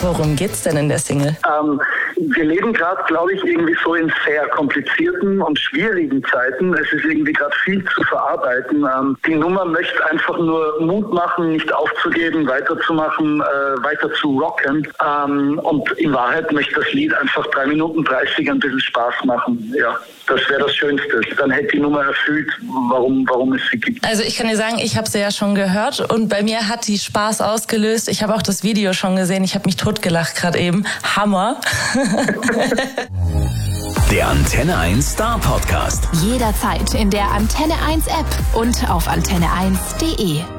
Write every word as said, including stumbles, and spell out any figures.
Worum geht's denn in der Single? Ähm, wir leben gerade, glaube ich, irgendwie so in sehr komplizierten und schwierigen Zeiten. Es ist irgendwie gerade viel zu verarbeiten. Ähm, die Nummer möchte einfach nur Mut machen, nicht aufzugeben, weiterzumachen, äh, weiter zu rocken. Ähm, und in Wahrheit möchte das Lied einfach drei Minuten dreißig ein bisschen Spaß machen. Ja, das wäre das Schönste. Dann hätte die Nummer erfüllt, warum, warum es sie gibt. Also ich kann dir sagen, ich habe sie ja schon gehört und bei mir hat die Spaß ausgelöst. Ich habe auch das Video schon gesehen. Ich habe mich totgelacht gerade eben. Hammer. Der Antenne eins Star Podcast. Jederzeit in der Antenne eins App und auf antenne eins punkt de.